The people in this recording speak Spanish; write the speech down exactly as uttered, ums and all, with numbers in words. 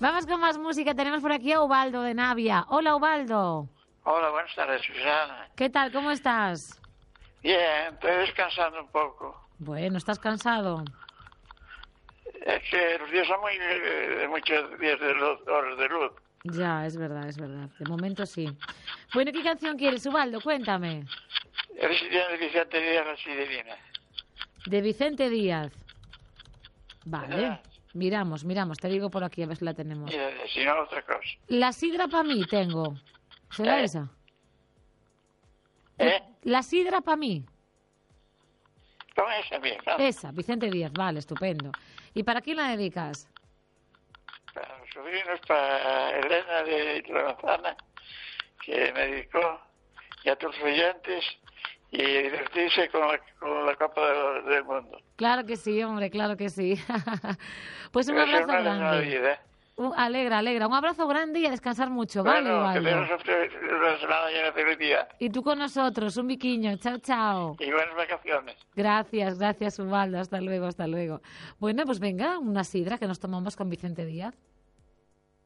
Vamos con más música. Tenemos por aquí a Ubaldo de Navia. Hola, Ubaldo. Hola, buenas tardes, Susana. ¿Qué tal? ¿Cómo estás? Bien, estoy descansando un poco. Bueno, ¿estás cansado? Es que los días son muy... de muchos días de luz, horas de luz. Ya, es verdad, es verdad. De momento sí. Bueno, ¿qué canción quieres, Ubaldo? Cuéntame. El sitio de Vicente Díaz, la Siderina. De Vicente Díaz. Vale. ¿Verdad? Miramos, miramos. Te digo por aquí a ver si la tenemos. Mira, si no, otra cosa. La sidra para mí tengo. ¿Será ¿Eh? esa? ¿Eh? La sidra para mí. Con esa misma. Esa, Vicente Díaz. Vale, estupendo. ¿Y para quién la dedicas? Para los sobrinos, para Elena de la Manzana, que me dedicó, y a tus oyentes, y divertirse con la, con la Copa del, del Mundo. Claro que sí, hombre, claro que sí. Pues un Debe ser abrazo una grande. vida. Un- alegra, alegra. Un abrazo grande y a descansar mucho, ¿vale, Bueno, que Ubaldo? tengas una semana llena de felicidad Y tú con nosotros, un biquiño. Chao, chao. y buenas vacaciones. Gracias, gracias, Ubaldo. Hasta luego, hasta luego. Bueno, pues venga, una sidra que nos tomamos con Vicente Díaz.